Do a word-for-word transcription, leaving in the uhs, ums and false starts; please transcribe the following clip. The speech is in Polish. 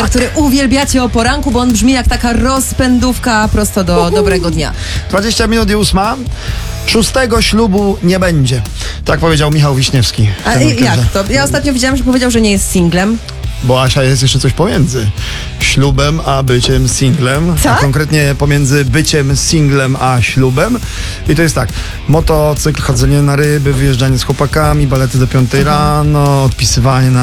który uwielbiacie o poranku, bo on brzmi jak taka rozpędówka prosto do Uhu. dobrego dnia. dwadzieścia minut i ósma. Szóstego ślubu nie będzie. Tak powiedział Michał Wiśniewski. A jak to? Ja ostatnio widziałam, że powiedział, że nie jest singlem. Bo Asia jest jeszcze coś pomiędzy ślubem a byciem singlem. Co? A konkretnie pomiędzy byciem singlem a ślubem. I to jest tak: motocykl, chodzenie na ryby, wyjeżdżanie z chłopakami, balety do piątej rano, odpisywanie na